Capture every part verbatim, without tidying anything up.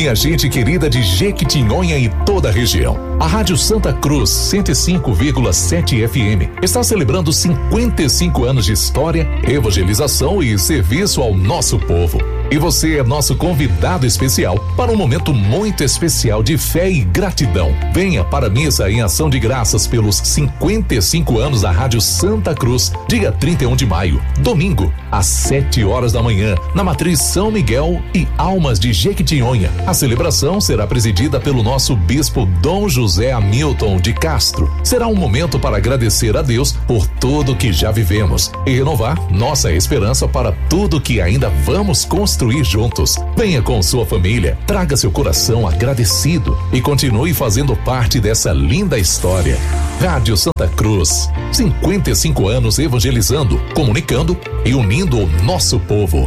minha gente querida de Jequitinhonha e toda a região. A Rádio Santa Cruz cento e cinco vírgula sete F M está celebrando cinquenta e cinco anos de história, evangelização e serviço ao nosso povo. E você é nosso convidado especial para um momento muito especial de fé e gratidão. Venha para a missa em ação de graças pelos cinquenta e cinco anos da Rádio Santa Cruz, dia trinta e um de maio, domingo, às sete horas da manhã, na Matriz São Miguel e Almas de Jequitinhonha. A celebração será presidida pelo nosso bispo Dom José Hamilton de Castro. Será um momento para agradecer a Deus por tudo que já vivemos e renovar nossa esperança para tudo que ainda vamos construir juntos. Venha com sua família, traga seu coração agradecido e continue fazendo parte dessa linda história. Rádio Santa Cruz, cinquenta e cinco anos evangelizando, comunicando e unindo o nosso povo.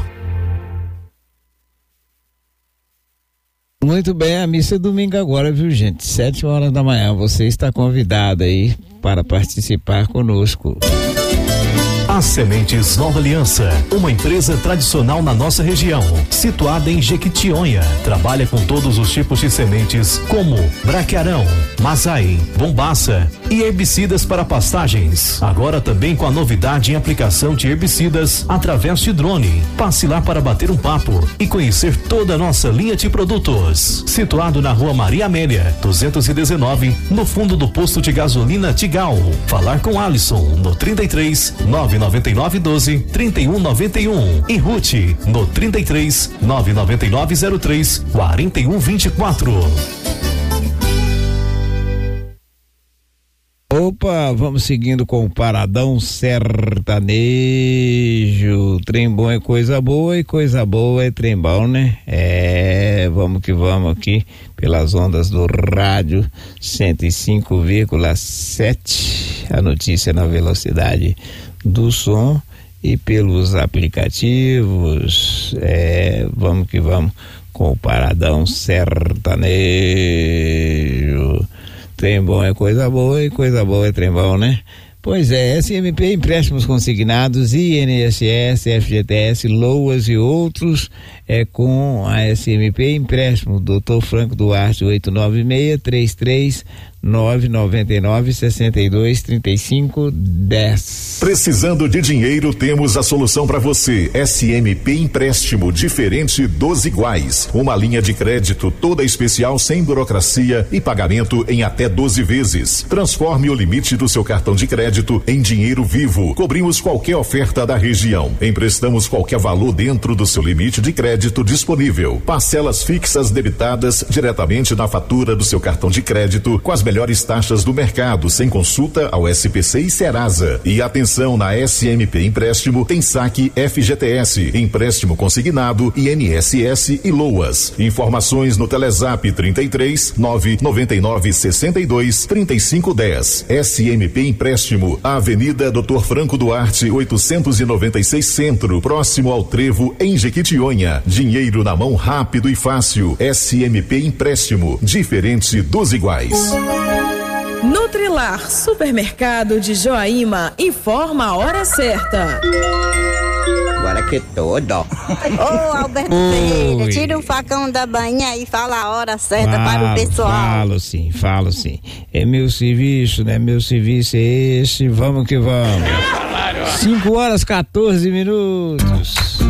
Muito bem, a missa é domingo agora, viu, gente? Sete horas da manhã. Você está convidado aí para participar conosco. As Sementes Nova Aliança, uma empresa tradicional na nossa região, situada em Jequitinhonha. Trabalha com todos os tipos de sementes, como braquiarão, mazai, bombaça e herbicidas para pastagens. Agora também com a novidade em aplicação de herbicidas através de drone. Passe lá para bater um papo e conhecer toda a nossa linha de produtos. Situado na Rua Maria Amélia, duzentos e dezenove, no fundo do posto de gasolina Tigal. Falar com Alisson no trinta e três, nove nove nove doze, trinta e um noventa e um e Ruth no trinta e três, nove nove nove zero três, quarenta e um vinte e quatro. Opa, vamos seguindo com o Paradão Sertanejo. Trem bom é coisa boa e coisa boa é trem bom, né? É, vamos que vamos aqui pelas ondas do rádio cento e cinco vírgula sete, a notícia na velocidade do som e pelos aplicativos. É, vamos que vamos com o Paradão Sertanejo. Trem bom é coisa boa e coisa boa é trem bom, né? Pois é, S M P, empréstimos consignados, I N S S, F G T S, LOAS e outros, é com a S M P Empréstimo, doutor Franco Duarte, oito nove seis, três três nove nove nove, seis dois, três cinco, um zero. Precisando de dinheiro, temos a solução para você. S M P Empréstimo, diferente dos iguais. Uma linha de crédito toda especial, sem burocracia e pagamento em até doze vezes. Transforme o limite do seu cartão de crédito em dinheiro vivo. Cobrimos qualquer oferta da região. Emprestamos qualquer valor dentro do seu limite de crédito disponível. Parcelas fixas debitadas diretamente na fatura do seu cartão de crédito com as melhores melhores taxas do mercado, sem consulta ao S P C e Serasa. E atenção, na S M P Empréstimo tem saque F G T S, empréstimo consignado, I N S S e LOAS. Informações no Telezap trinta e três, nove nove nove, sessenta e dois, trinta e cinco, dez. S M P Empréstimo, Avenida doutor Franco Duarte, oitocentos e noventa e seis Centro, próximo ao Trevo, em Jequitinhonha. Dinheiro na mão rápido e fácil. S M P Empréstimo, diferente dos iguais. Nutrilar, supermercado de Joaíma, informa a hora certa. Agora que tudo. Ô, Alberto Pereira, tira o facão da bainha e fala a hora certa falo, para o pessoal. Falo sim, falo sim. É meu serviço, né? Meu serviço é esse, vamos que vamos. cinco horas, quatorze minutos.